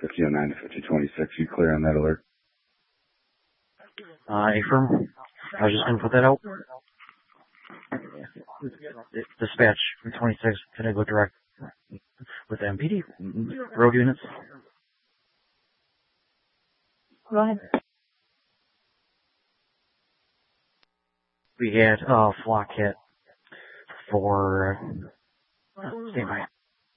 5009 to 5026. You clear on that alert? Affirm. I was just going to put that out. Dispatch 26. Can I go direct with the MPD road units? Go ahead. We had a flock hit for stand by.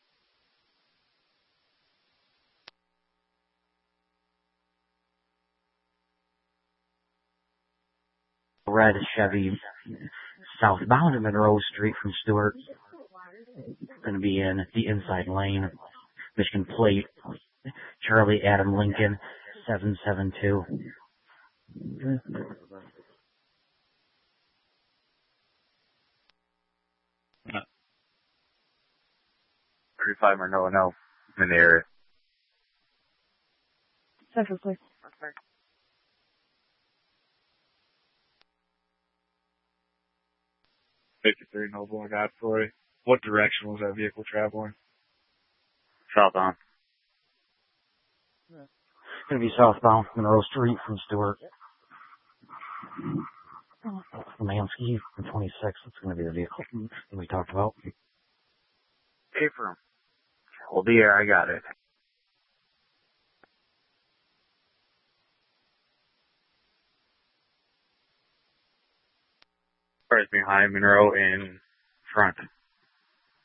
Red Chevy southbound at Monroe Street from Stewart. Going to be in the inside lane. Michigan plate. Charlie Adam Lincoln 772. 35 Monroe, no. I'm in the area. Central, please. 53 Noble and Godfrey. What direction was that vehicle traveling? Southbound. Going to be southbound Monroe Street from Stewart. Mansky from 26. That's going to be the vehicle that we talked about. Affirm. Hold the air, I got it. Cars behind Monroe in front.